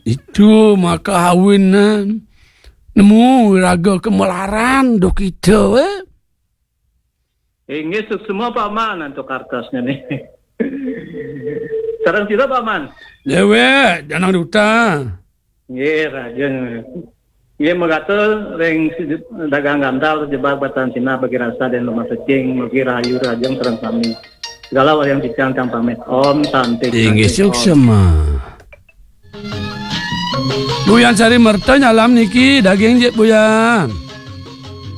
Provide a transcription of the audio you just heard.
Itu maka hawinan nemu raga kemelaran do kita Ngesuk semua Pak Man untuk kartasnya nih. Sarang tidak Pak Man. Dewe jangan duta. Nggih rajin. Ia mengatur ring dagang gantal terjebak batan Cina bagi rasa dan lemah secing bagi rayu rajang serang kami. Segala yang dicangkang pamit. Om Santik. Ngesuk sama. Buyan cari merta nyalam niki daging je buyan.